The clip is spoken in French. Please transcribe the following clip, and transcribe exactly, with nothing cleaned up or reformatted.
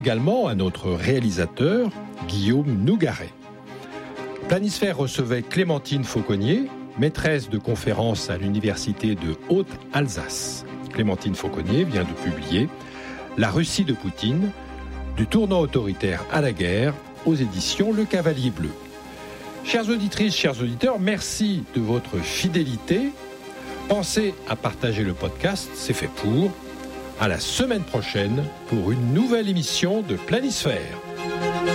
Également à notre réalisateur, Guillaume Nougaret. Planisphère recevait Clémentine Fauconnier, maîtresse de conférences à l'université de Haute-Alsace. Clémentine Fauconnier vient de publier « La Russie de Poutine, du tournant autoritaire à la guerre » aux éditions Le Cavalier Bleu. Chères auditrices, chers auditeurs, merci de votre fidélité. Pensez à partager le podcast, c'est fait pour. À la semaine prochaine pour une nouvelle émission de Planisphère.